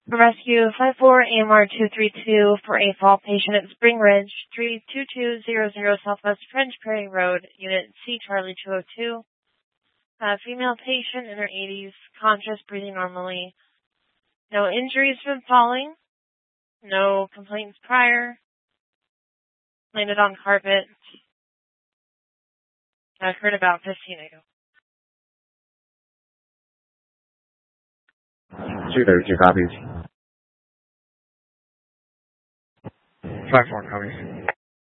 Rescue 54 AMR 232 for a fall patient at Spring Ridge, 32200 Southwest French Prairie Road, Unit C, Charlie 202. Female patient in her 80s, conscious, breathing normally. No injuries from falling. No complaints prior. Landed on carpet. Occurred about 15 ago. 232 copies. 5-4 copies.